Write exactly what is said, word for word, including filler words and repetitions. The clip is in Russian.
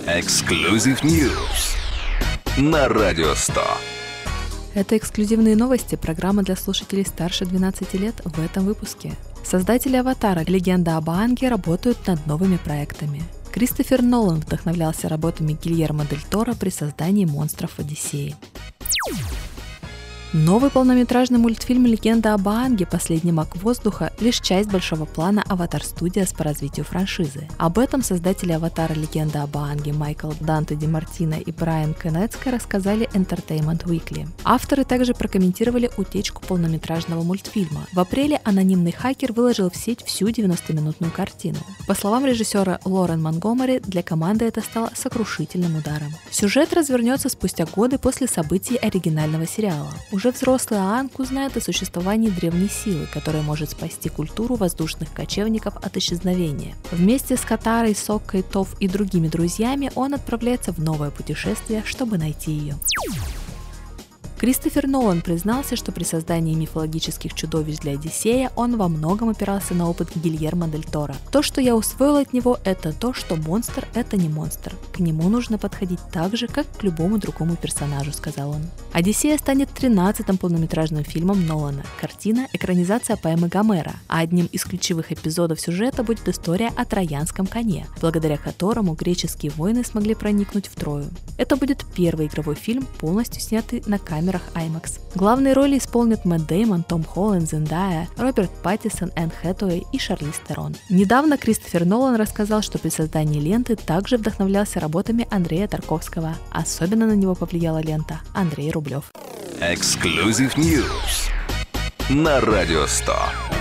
Exclusive News на Радио сто. Это эксклюзивные новости, программа для слушателей старше двенадцати лет в этом выпуске. Создатели «Аватара. Легенда об Аанге» работают над новыми проектами. Кристофер Нолан вдохновлялся работами Гильермо дель Торо при создании «Монстров Одиссеи». Новый полнометражный мультфильм «Легенда об Аанге. Последний маг воздуха» — лишь часть большого плана Avatar Studios по развитию франшизы. Об этом создатели «Аватара. Легенда об Аанге» Майкл Данте Ди Мартино и Брайан Кенецко рассказали Entertainment Weekly. Авторы также прокомментировали утечку полнометражного мультфильма. В апреле анонимный хакер выложил в сеть всю девяностоминутную картину. По словам режиссера Лорен Монгомери, для команды это стало сокрушительным ударом. Сюжет развернется спустя годы после событий оригинального сериала. Уже взрослый Аанг узнает о существовании древней силы, которая может спасти культуру воздушных кочевников от исчезновения. Вместе с Катарой, Соккой, Топh и другими друзьями он отправляется в новое путешествие, чтобы найти ее. Кристофер Нолан признался, что при создании мифологических чудовищ для Одиссея он во многом опирался на опыт Гильермо дель Торо. То, что я усвоил от него, это то, что монстр — это не монстр. К нему нужно подходить так же, как к любому другому персонажу, сказал он. «Одиссея» станет тринадцатым полнометражным фильмом Нолана. Картина — экранизация поэмы Гомера, а одним из ключевых эпизодов сюжета будет история о троянском коне, благодаря которому греческие воины смогли проникнуть в Трою. Это будет первый игровой фильм, полностью снятый на камеру IMAX. Главные роли исполнят Мэтт Дэймон, Том Холланд, Зендая, Роберт Паттинсон, Энн Хэтэуэй и Шарлиз Терон. Недавно Кристофер Нолан рассказал, что при создании ленты также вдохновлялся работами Андрея Тарковского. Особенно на него повлияла лента Андрей Рублев. Exclusive News на Радио сто.